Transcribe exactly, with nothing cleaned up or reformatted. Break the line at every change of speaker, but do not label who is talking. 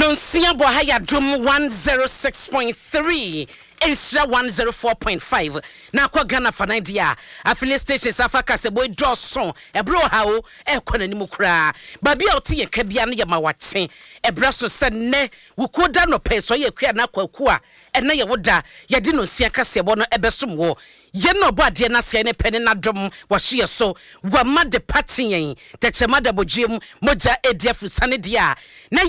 nonsia bo ha ya dum one oh six point three Extra one oh four point five na kwa Ghana fa Nigeria affiliate stations afaka se boy drawson e bro ha o e kwana ni mukra ba bia oti ye ka bia no ye mawache e bra so se ne wukoda no pe so ye kwa na kwaku a e na ye woda ye di no sia ka se bo no e besom wo ye no bo ade na se ne pene na dom wa hye so wa ma de party yen te chema da bogiem moja edia fusane dia na